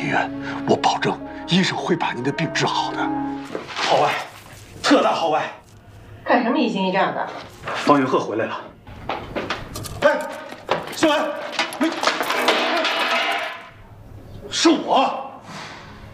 院，我保证医生会把您的病治好的。 号外，特大号外！ 干什么一惊一乍的？ 方云鹤回来了。哎，新闻，是我。